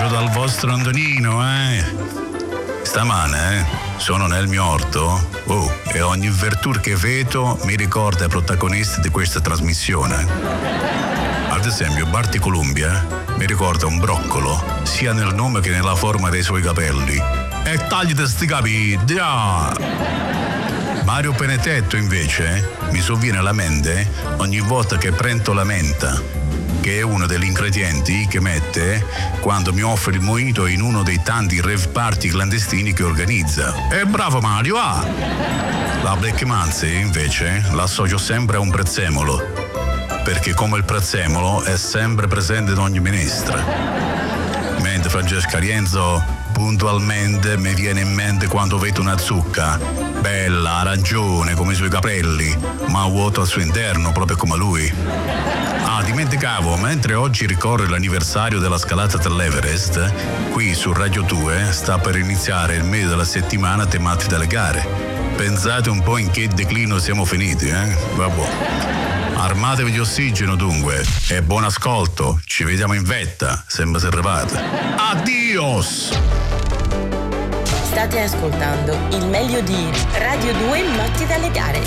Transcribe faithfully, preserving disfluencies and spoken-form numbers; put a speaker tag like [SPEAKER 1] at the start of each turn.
[SPEAKER 1] bacio dal vostro Antonino, eh. Stamane, eh, sono nel mio orto, oh, e ogni virtù che vedo mi ricorda i protagonisti di questa trasmissione. Ad esempio, Barty Columbia mi ricorda un broccolo, sia nel nome che nella forma dei suoi capelli. E tagliate sti capelli, ah! Mario Benetetto, invece, mi sovviene alla mente ogni volta che prendo la menta, che è uno degli ingredienti che mette quando mi offre il mojito in uno dei tanti rave party clandestini che organizza. E bravo Mario, ah! La Black Manzi, invece, l'associo sempre a un prezzemolo, perché come il prezzemolo è sempre presente in ogni minestra. Mentre Francesca Rienzo puntualmente mi viene in mente quando vedo una zucca, bella, arancione come i suoi capelli, ma vuoto al suo interno proprio come lui. Ah, dimenticavo, mentre oggi ricorre l'anniversario della scalata dell'Everest, qui su Radio due sta per iniziare il mese della settimana temati dalle gare. Pensate un po' in che declino siamo finiti, eh? Vabbè. Armatevi di ossigeno dunque e buon ascolto, ci vediamo in vetta, sembra se arrivate. Addios!
[SPEAKER 2] State ascoltando il meglio di Radio due Notti dalle Gare.